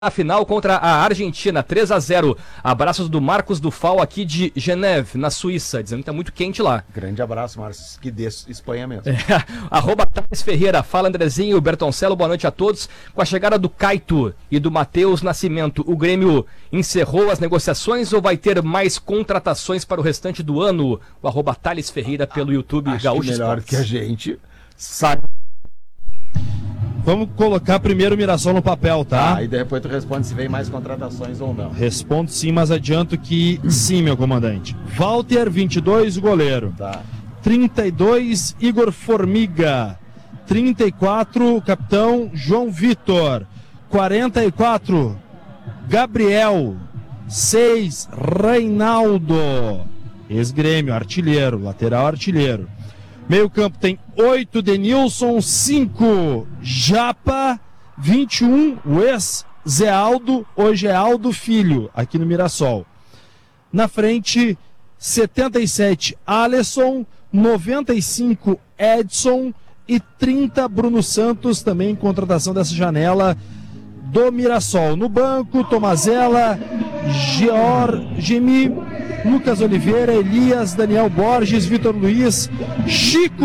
A final contra a Argentina, 3-0. Abraços do Marcos Dufal aqui de Geneve, na Suíça, dizendo que tá muito quente lá. Grande abraço, Marcos, que dê Espanha mesmo. Arroba Thales Ferreira, fala Andrezinho, Bertoncello, boa noite a todos. Com a chegada do Caito e do Matheus Nascimento, o Grêmio encerrou as negociações ou vai ter mais contratações para o restante do ano? O arroba Thales Ferreira pelo YouTube Gaúcho Acho melhor Sports. que a gente sabe. Vamos colocar primeiro o Mirassol no papel, tá? E depois tu responde se vem mais contratações ou não. Respondo sim, mas adianto que sim, meu comandante. Walter, 22, o goleiro. Tá. 32, Igor Formiga. 34, o capitão João Vitor. 44, Gabriel. 6, Reinaldo. Ex-Grêmio, artilheiro, lateral artilheiro. Meio campo tem 8, Denilson, 5, Japa, 21, o ex-Zé Aldo, hoje é Aldo Filho, aqui no Mirassol. Na frente, 77, Alisson, 95, Edson e 30, Bruno Santos, também em contratação dessa janela do Mirassol. No banco, Tomazella, Georgimi, Lucas Oliveira, Elias, Daniel Borges, Vitor Luiz, Chico